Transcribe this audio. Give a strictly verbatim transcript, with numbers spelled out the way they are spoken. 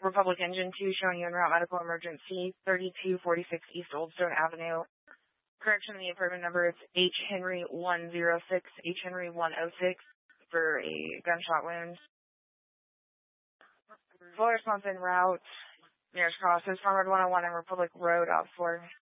Republic Engine two showing you en route medical emergency, thirty-two forty-six East Oldstone Avenue. Correction, the appointment number is H. Henry one oh six, H. Henry one oh six for a gunshot wound. Full response en route. Nearest cross is Farmers one oh one and Republic Road, out four.